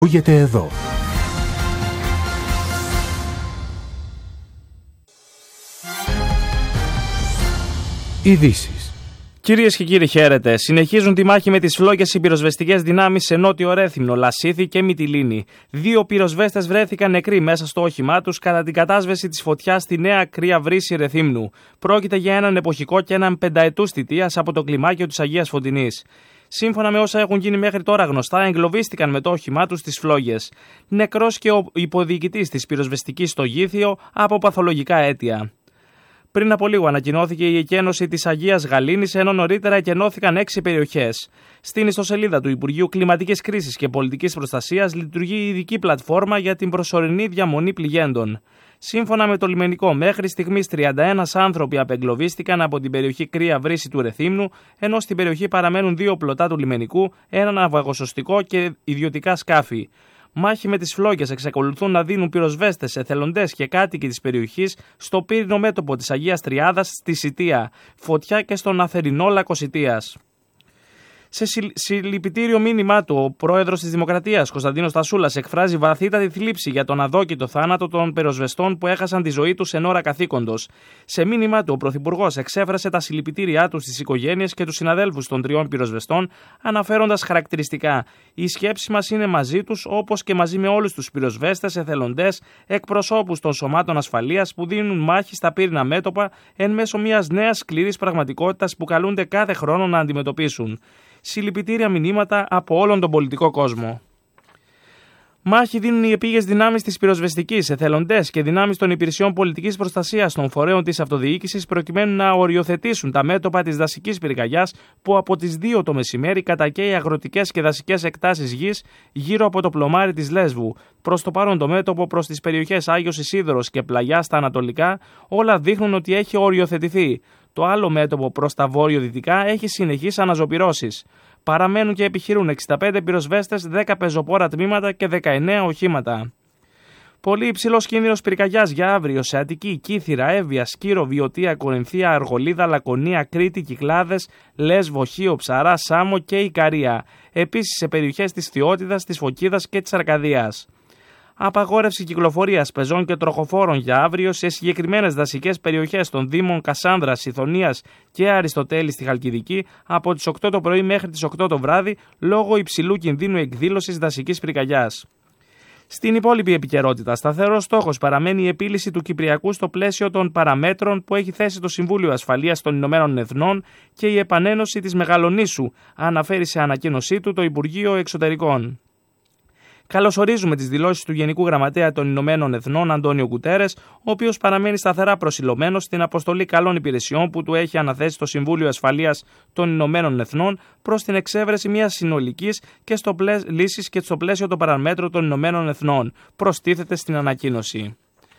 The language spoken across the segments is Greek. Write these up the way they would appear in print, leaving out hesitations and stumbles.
Ακούγεται εδώ. Ειδήσεις. Κυρίες και κύριοι, χαίρετε. Συνεχίζουν τη μάχη με τις φλόγες οι πυροσβεστικές δυνάμεις σε Νότιο Ρέθυμνο, Λασίθι και Μυτιλήνη. 2 πυροσβέστες βρέθηκαν νεκροί μέσα στο όχημά τους κατά την κατάσβεση της φωτιάς στη Νέα Κρύα Βρύση Ρεθύμνου. Πρόκειται για έναν εποχικό και έναν πενταετούς θητείας από το κλιμάκιο της Αγίας Φωτεινής. Σύμφωνα με όσα έχουν γίνει μέχρι τώρα γνωστά, εγκλωβίστηκαν με το όχημά τους στις φλόγες. Νεκρός και ο υποδιοικητής της πυροσβεστικής στο Γήθιο από παθολογικά αίτια. Πριν από λίγο ανακοινώθηκε η εκένωση της Αγίας Γαλήνης, ενώ νωρίτερα εκενώθηκαν 6 περιοχές. Στην ιστοσελίδα του Υπουργείου Κλιματικής Κρίσης και Πολιτικής Προστασίας λειτουργεί η ειδική πλατφόρμα για την προσωρινή διαμονή πληγέντων. Σύμφωνα με το λιμενικό, μέχρι στιγμής 31 άνθρωποι απεγκλωβίστηκαν από την περιοχή Κρύα Βρύση του Ρεθύμνου, ενώ στην περιοχή παραμένουν 2 πλωτά του λιμενικού, ένα ναυαγοσωστικό και ιδιωτικά σκάφη. Μάχη με τις φλόγες εξακολουθούν να δίνουν πυροσβέστες, εθελοντές και κάτοικοι της περιοχής στο πύρινο μέτωπο της Αγίας Τριάδας στη Σιτία, Φωτιά και στον Αθερινό Λάκκο Σιτίας. Σε συλληπιτήριο μήνυμά του, ο πρόεδρος της Δημοκρατίας, Κωνσταντίνος Τασούλας, εκφράζει βαθύτατη θλίψη για τον αδόκητο θάνατο των πυροσβεστών που έχασαν τη ζωή τους εν ώρα καθήκοντος. Σε μήνυμά του, ο πρωθυπουργός εξέφρασε τα συλληπιτήριά του στις οικογένειες και τους συναδέλφους των 3 πυροσβεστών, αναφέροντας χαρακτηριστικά: «Η σκέψη μας είναι μαζί τους, όπως και μαζί με όλους τους πυροσβέστες, εθελοντές, εκπροσώπους των σωμάτων ασφαλείας που δίνουν μάχη στα πύρινα μέτωπα εν μέσω μιας νέας σκληρής πραγματικότητας που καλούνται κάθε χρόνο να αντιμετωπίσουν». Συλληπιτήρια μηνύματα από όλον τον πολιτικό κόσμο. Μάχη δίνουν οι επίγειες δυνάμεις της πυροσβεστικής, εθελοντές και δυνάμεις των υπηρεσιών πολιτικής προστασίας των φορέων της αυτοδιοίκησης προκειμένου να οριοθετήσουν τα μέτωπα της δασικής πυρκαγιάς που από τις 2 το μεσημέρι κατακαίει αγροτικές και δασικές εκτάσεις γης γύρω από το πλωμάρι της Λέσβου. Προς το παρόν το μέτωπο προς τις περιοχές Άγιος Ισίδωρος και Πλαγιά στα ανατολικά όλα δείχνουν ότι έχει οριοθετηθεί. Το άλλο μέτωπο προς τα βόρειο-δυτικά έχει συνεχείς αναζωπυρώσεις. Παραμένουν και επιχειρούν 65 πυροσβέστες, 10 πεζοπόρα τμήματα και 19 οχήματα. Πολύ υψηλός κίνδυνος πυρκαγιάς για αύριο σε Αττική, Κύθυρα, Εύβοια, Σκύρο, Βιωτία, Κορινθία, Αργολίδα, Λακωνία, Κρήτη, Κυκλάδες, Λέσβο, Χίο, Ψαρά, Σάμο και Ικαρία. Επίσης σε περιοχές της Θειότητας, της Φωκίδας και της Αρκαδίας. Απαγόρευση κυκλοφορίας πεζών και τροχοφόρων για αύριο σε συγκεκριμένες δασικές περιοχές των Δήμων Κασάνδρας, Ιθωνίας και Αριστοτέλη στη Χαλκιδική από τις 8 το πρωί μέχρι τις 8 το βράδυ λόγω υψηλού κινδύνου εκδήλωσης δασικής πυρκαγιάς. Στην υπόλοιπη επικαιρότητα, σταθερός στόχος παραμένει η επίλυση του Κυπριακού στο πλαίσιο των παραμέτρων που έχει θέσει το Συμβούλιο Ασφαλείας των Ηνωμένων Εθνών και η επανένωση της Μεγαλονήσου, αναφέρει σε ανακοίνωσή του το Υπουργείο Εξωτερικών. Καλωσορίζουμε τις δηλώσεις του Γενικού Γραμματέα των Ηνωμένων Εθνών, Αντώνιο Γκουτέρες, ο οποίος παραμένει σταθερά προσιλωμένος στην αποστολή καλών υπηρεσιών που του έχει αναθέσει το Συμβούλιο Ασφαλείας των Ηνωμένων Εθνών προς την εξέβρεση μιας συνολικής λύσης και στο πλαίσιο των παραμέτρων των Ηνωμένων Εθνών. Προστίθεται στην ανακοίνωση.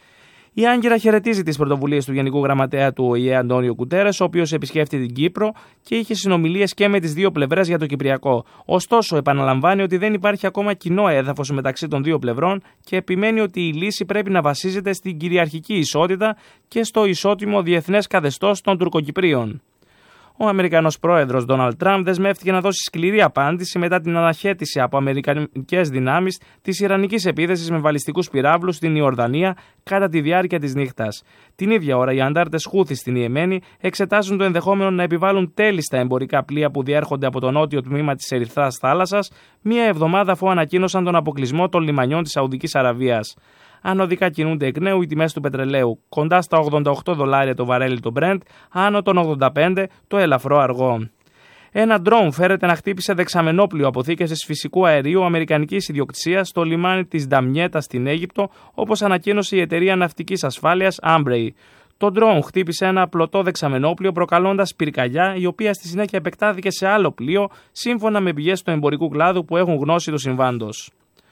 Η Άγκυρα χαιρετίζει τις πρωτοβουλίες του Γενικού Γραμματέα του ΟΗΕ Αντώνιο Γκουτέρες, ο οποίος επισκέφτηκε την Κύπρο και είχε συνομιλίες και με τις 2 πλευρές για το Κυπριακό. Ωστόσο, επαναλαμβάνει ότι δεν υπάρχει ακόμα κοινό έδαφος μεταξύ των 2 πλευρών και επιμένει ότι η λύση πρέπει να βασίζεται στην κυριαρχική ισότητα και στο ισότιμο διεθνές καθεστώς των Τουρκοκυπρίων. Ο Αμερικανός πρόεδρος Ντόναλντ Τραμπ δεσμεύτηκε να δώσει σκληρή απάντηση μετά την αναχέτηση από αμερικανικές δυνάμεις της ιρανικής επίθεσης με βαλιστικούς πυράβλους στην Ιορδανία κατά τη διάρκεια της νύχτας. Την ίδια ώρα, οι αντάρτες Χούθι στην Ιεμένη εξετάζουν το ενδεχόμενο να επιβάλλουν τέλη στα εμπορικά πλοία που διέρχονται από το νότιο τμήμα της Ερυθράς Θάλασσας, μία εβδομάδα αφού ανακοίνωσαν τον αποκλεισμό των λιμανιών της Σαουδικής Αραβίας. Ανωδικά κινούνται εκ νέου οι τιμές του πετρελαίου, κοντά στα $88 το βαρέλι το Brent, άνω των 85 το ελαφρό αργό. Ένα ντρόουν φέρεται να χτύπησε δεξαμενόπλιο αποθήκευσης φυσικού αερίου αμερικανικής ιδιοκτησίας στο λιμάνι της Νταμιέτα στην Αίγυπτο, όπως ανακοίνωσε η εταιρεία ναυτικής ασφάλειας Ambrey. Το ντρόουν χτύπησε ένα πλωτό δεξαμενόπλιο προκαλώντας πυρκαγιά, η οποία στη συνέχεια επεκτάθηκε σε άλλο πλοίο, σύμφωνα με πηγές του εμπορικού κλάδου που έχουν γνώση του συμβάντος.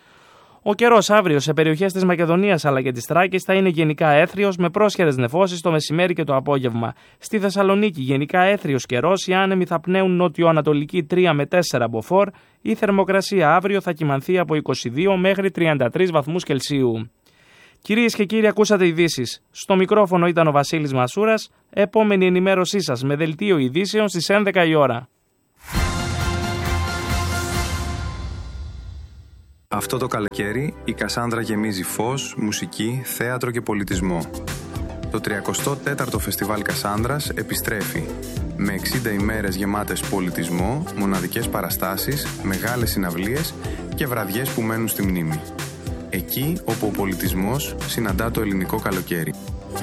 Ο καιρός αύριο σε περιοχές της Μακεδονίας αλλά και της Θράκης θα είναι γενικά έθριος με πρόσχερες νεφώσεις το μεσημέρι και το απόγευμα. Στη Θεσσαλονίκη γενικά έθριος καιρός, οι άνεμοι θα πνέουν νότιο-ανατολική 3 με 4 μποφόρ, η θερμοκρασία αύριο θα κυμανθεί από 22 μέχρι 33 βαθμούς Κελσίου. Κυρίες και κύριοι, ακούσατε ειδήσεις. Στο μικρόφωνο ήταν ο Βασίλης Μασούρας. Επόμενη ενημέρωσή σας με δελτίο ειδήσεων στις 11 η ώρα. Αυτό το καλοκαίρι η Κασάνδρα γεμίζει φως, μουσική, θέατρο και πολιτισμό. Το 34ο Φεστιβάλ Κασάνδρας επιστρέφει με 60 ημέρες γεμάτες πολιτισμό, μοναδικές παραστάσεις, μεγάλες συναυλίες και βραδιές που μένουν στη μνήμη. Εκεί όπου ο πολιτισμός συναντά το ελληνικό καλοκαίρι.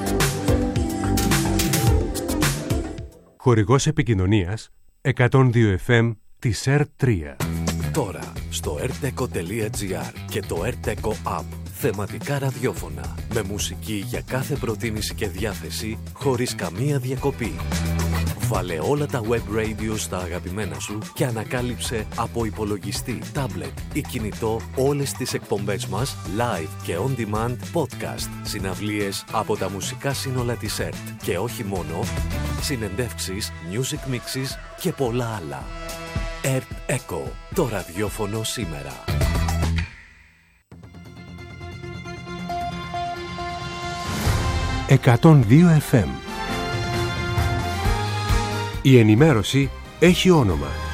Χορηγός επικοινωνίας 102 FM της R3. Τώρα στο rteco.gr και το rteco app. Θεματικά ραδιόφωνα με μουσική για κάθε προτίμηση και διάθεση χωρίς καμία διακοπή. Βάλε όλα τα web radio στα αγαπημένα σου και ανακάλυψε από υπολογιστή, τάμπλετ ή κινητό όλες τις εκπομπές μας live και on demand podcast, συναυλίες από τα μουσικά σύνολα της ΕΡΤ και όχι μόνο, συνεντεύξεις, music mixes και πολλά άλλα. ΕΡΤ ΕΚΟ, το ραδιόφωνο σήμερα. «102 FM». Η ενημέρωση έχει όνομα.